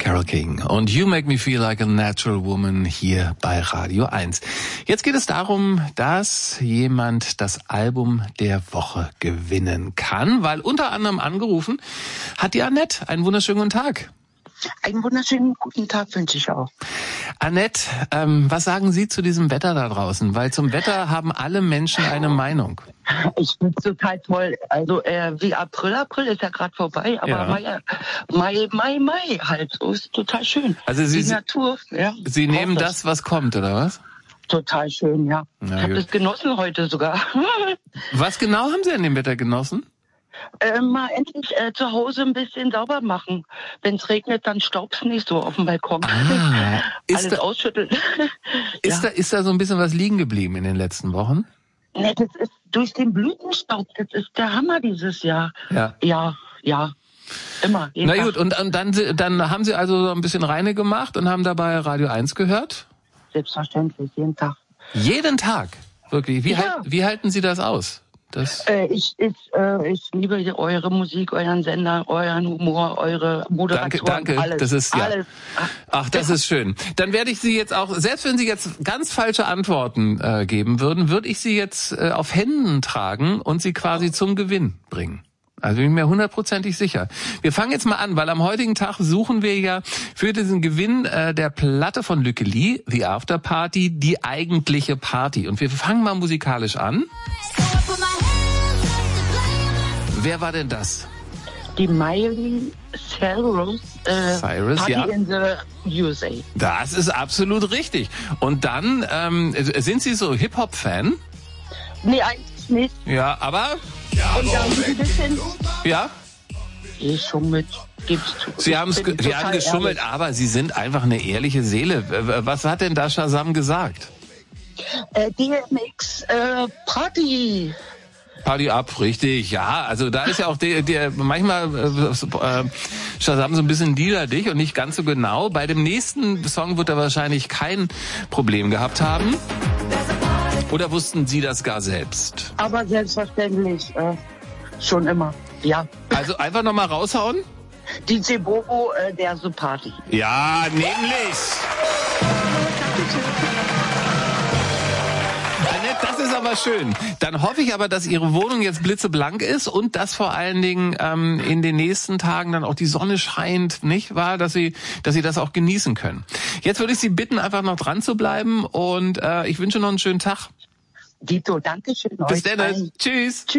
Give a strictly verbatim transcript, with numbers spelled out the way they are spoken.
Carole King und You Make Me Feel Like a Natural Woman hier bei Radio eins. Jetzt geht es darum, dass jemand das Album der Woche gewinnen kann, weil unter anderem angerufen hat die Annette. Einen wunderschönen guten Tag. Einen wunderschönen guten Tag wünsche ich auch. Annette, ähm, was sagen Sie zu diesem Wetter da draußen? Weil zum Wetter haben alle Menschen eine Meinung. Ich finde es total toll. Also äh, wie April, April ist ja gerade vorbei, aber Ja. Mai, Mai, Mai, Mai halt. So ist total schön. Also Sie, Die Natur, ja. Sie nehmen braucht das, was kommt, oder was? Total schön, ja. Na ich habe gut. das genossen heute sogar. Was genau haben Sie an dem Wetter genossen? äh, mal endlich äh, zu Hause ein bisschen sauber machen. Wenn es regnet, dann staubt's nicht so auf dem Balkon. Ah, ist Alles da- ausschütteln. Ist, ja. da, ist da so ein bisschen was liegen geblieben in den letzten Wochen? Ne, das ist durch den Blütenstaub. Das ist der Hammer dieses Jahr. Ja. Ja, ja. Immer. jeden Na Tag. gut, und, und dann, dann haben Sie also so ein bisschen reine gemacht und haben dabei Radio eins gehört? Selbstverständlich, jeden Tag. Jeden Tag? Wirklich? Wie, Ja. halt, wie halten Sie das aus? Das, Äh, ich, ich, äh, ich liebe eure Musik, euren Sender, euren Humor, eure Moderatoren. Danke, danke. Alles, Das ist- ja. alles. ach, das ist schön. Dann werde ich Sie jetzt auch, selbst wenn Sie jetzt ganz falsche Antworten äh, geben würden, würde ich Sie jetzt äh, auf Händen tragen und Sie quasi zum Gewinn bringen. Also bin ich mir hundertprozentig sicher. Wir fangen jetzt mal an, weil am heutigen Tag suchen wir ja für diesen Gewinn äh, der Platte von Lücke Lee, The After Party, die eigentliche Party. Und wir fangen mal musikalisch an. Wer war denn das? Die Miley Cyrus, äh, Cyrus, Party ja. in the U S A. Das ist absolut richtig. Und dann, ähm, sind Sie so Hip-Hop-Fan? Nee, eigentlich nicht. Ja, aber, Und dann ein bisschen ja, geschummelt, gibt's zu. Sie, Ich haben's, bin ge- Sie total haben geschummelt, ehrlich. aber Sie sind einfach eine ehrliche Seele. W- Was hat denn da Shazam gesagt? Äh, D M X äh, Party. Party ab, richtig, ja. Also da ist ja auch der, der manchmal äh, Shazam so ein bisschen liederlich und nicht ganz so genau. Bei dem nächsten Song wird er wahrscheinlich kein Problem gehabt haben. Oder wussten Sie das gar selbst? Aber selbstverständlich, äh, schon immer. Ja. Also einfach nochmal raushauen? D J Bobo, äh, der so Party. Ja, nämlich. Annette, das ist aber schön. Dann hoffe ich aber, dass Ihre Wohnung jetzt blitzeblank ist und dass vor allen Dingen ähm, in den nächsten Tagen dann auch die Sonne scheint, nicht wahr? Dass Sie, dass Sie das auch genießen können. Jetzt würde ich Sie bitten, einfach noch dran zu bleiben und äh, ich wünsche noch einen schönen Tag. Dito, danke schön. Bis euch dann. allen. Tschüss. Tschüss.